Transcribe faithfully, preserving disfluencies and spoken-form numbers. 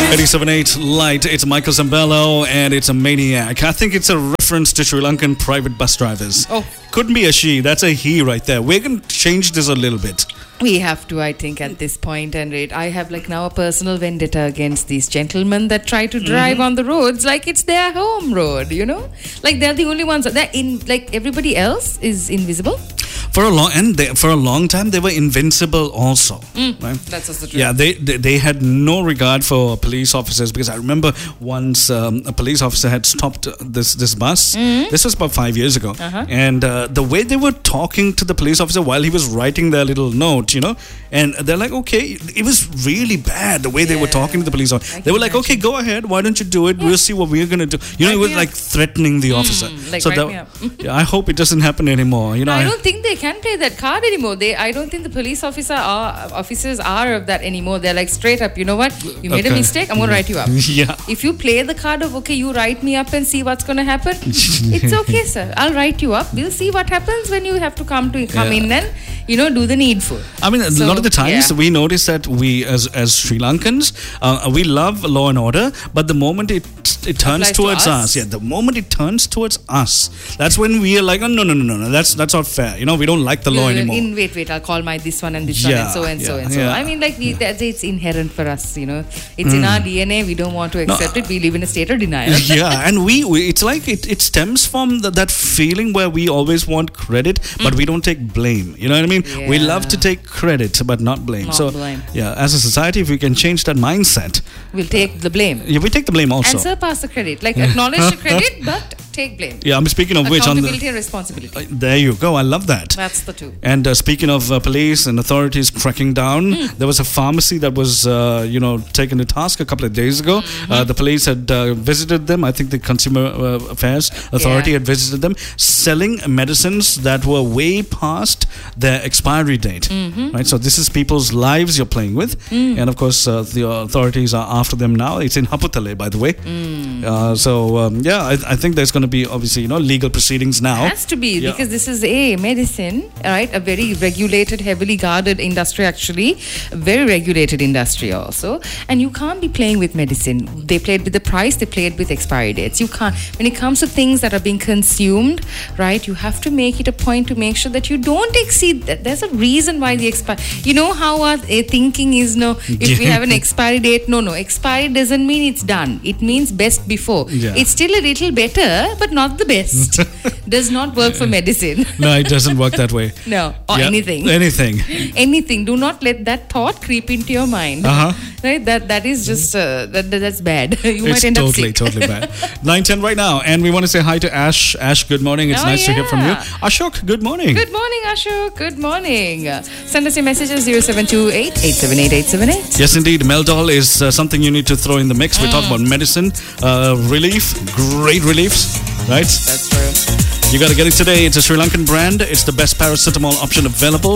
eighty-seven point eight Light. It's Michael Zambello and it's a Maniac. I think it's a reference to Sri Lankan private bus drivers. Oh. Couldn't be a she. That's a he right there. We're going to change this a little bit. We have to, I think, at this point, and it, I have like now a personal vendetta against these gentlemen that try to drive mm-hmm. on the roads like it's their home road, you know? Like they're the only ones, they're in, like everybody else is invisible. For a long and they, for a long time they were invincible also. Mm, right? That's just the truth. Yeah, they, they they had no regard for police officers, because I remember once um, a police officer had stopped this this bus. Mm-hmm. This was about five years ago, uh-huh. and uh, the way they were talking to the police officer while he was writing their little note, you know, and they're like, okay, it was really bad the way yeah. they were talking to the police officer. They were like, imagine. okay, go ahead, why don't you do it? Yeah. We'll see what we're gonna do. You know, it was like threatening the mm, officer. Like so that, yeah, I hope it doesn't happen anymore. You know, I I don't think they can play that card anymore. They, I don't think the police officer are, officers are of that anymore. They're like straight up. You know what? You made okay. a mistake. I'm gonna write you up. Yeah. If you play the card of okay, you write me up and see what's gonna happen. It's okay, sir. I'll write you up. We'll see what happens when you have to come to come yeah. in and you know do the needful. I mean, so, a lot of the times yeah. we notice that we as as Sri Lankans uh, we love law and order, but the moment it it turns Applies towards to us. us, yeah, the moment it turns towards us, that's when we are like, oh no no no no no, that's that's not fair. You know, we don't like the law in, anymore. In, wait wait, I'll call my this one and this yeah, one and so and yeah, so and so. yeah. I mean, like we, that's it's inherent for us. You know, it's mm. in our D N A. We don't want to accept no, it. We live in a state of denial. Yeah, and we, we it's like it, it stems from the, that feeling where we always want credit, but mm. we don't take blame. You know what I mean? Yeah. We love to take credit, but not blame. Not so blame. yeah, as a society, if we can change that mindset, we'll take the blame. Yeah, we take the blame also. And surpass the credit. Like acknowledge the credit, but take blame. Yeah, I'm speaking of which on the accountability and responsibility. Uh, there you go. I love that. That's the two. And uh, speaking of uh, police and authorities cracking down, mm. there was a pharmacy that was, uh, you know, taken to task a couple of days ago. Mm-hmm. Uh, the police had uh, visited them. I think the Consumer uh, Affairs Authority yeah. had visited them, selling medicines that were way past their expiry date. Mm-hmm. Right. So this is people's lives you're playing with, mm. and of course uh, the authorities are after them now. It's in Haputale, by the way. Mm. Uh, so um, yeah, I, I think there's going to be obviously, you know, legal proceedings now. It has to be yeah. because this is a medicine, right? A very regulated, heavily guarded industry, actually, a very regulated industry also. And you can't be playing with medicine. They played with the price, they played with expiry dates. You can't. When it comes to things that are being consumed, right? You have to make it a point to make sure that you don't exceed that. There's a reason why the expiry. You know how our uh, thinking is, no, if yeah. we have an expiry date, no, no, expiry doesn't mean it's done. It means best before. Yeah. It's still a little better, but not the best. Does not work for medicine. No, it doesn't work that way. No, or yeah. anything. Anything. Anything. Do not let that thought creep into your mind. Uh-huh. Right? That that is just uh, that, that that's bad. You it's might end totally, up sick. totally bad. nine ten right now, and we want to say hi to Ash. Ash, good morning. It's oh, nice yeah. to hear from you. Ashok, good morning. Good morning, Ashok. Good morning. Uh, send us your messages zero seven two eight, eight seven eight, eight seven eight. Yes, indeed. Meldol is uh, something you need to throw in the mix. We mm. talk about medicine, uh, relief, great reliefs, right? That's true. You got to get it today. It's a Sri Lankan brand. It's the best paracetamol option available.